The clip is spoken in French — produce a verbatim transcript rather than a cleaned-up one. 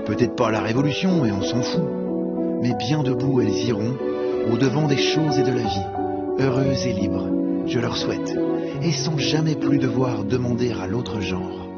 Peut-être pas la révolution, et on s'en fout. Mais bien debout, elles iront, au-devant des choses et de la vie, heureuses et libres, je leur souhaite, et sans jamais plus devoir demander à l'autre genre.